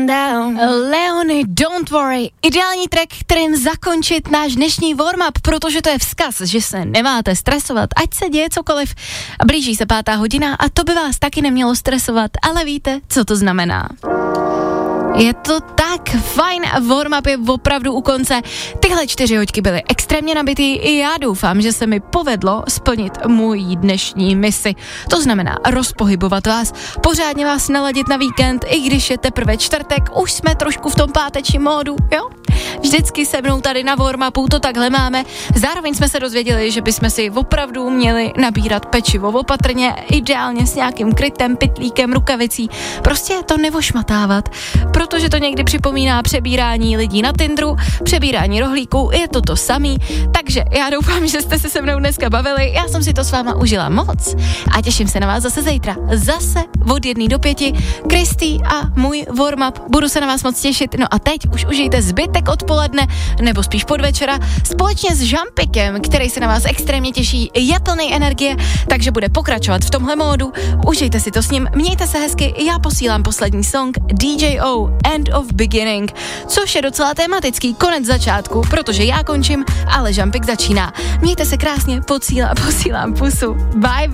down. Leony, don't worry. Ideální track, kterým zakončit náš dnešní warm-up, protože to je vzkaz, že se nemáte stresovat, ať se děje cokoliv. A blíží se 5. hodina a to by vás taky nemělo stresovat, ale víte, co to znamená. Je to tak fajn a warm-up je opravdu u konce. Tyhle 4 hoďky byly extrémně nabitý i já doufám, že se mi povedlo splnit můj dnešní misi. To znamená rozpohybovat vás, pořádně vás naladit na víkend, i když je teprve čtvrtek, už jsme trošku v tom pátečním módu, jo? Vždycky se mnou tady na warm-upu to takhle máme. Zároveň jsme se dozvěděli, že bychom si opravdu měli nabírat pečivo opatrně, ideálně s nějakým krytem, pytlíkem, rukavicí. Prostě to nevošmatávat, protože to někdy připomíná přebírání lidí na Tinderu, přebírání rohlíků, je to samý. Takže já doufám, že jste se mnou dneska bavili, já jsem si to s váma užila moc a těším se na vás zase zítra. Zase od 1 do 5, Kristý a můj warm-up, budu se na vás moc těšit. No a teď už užijte zbytek odpoledne, nebo spíš podvečera, společně s Žampikem, který se na vás extrémně těší, je plný energie, takže bude pokračovat v tomhle módu. Užijte si to s ním, mějte se hezky, já posílám poslední song DJO, End of Beginning, což je docela tematický konec začátku, protože já končím, ale Žampik začíná. Mějte se krásně, posílám pusu. Bye.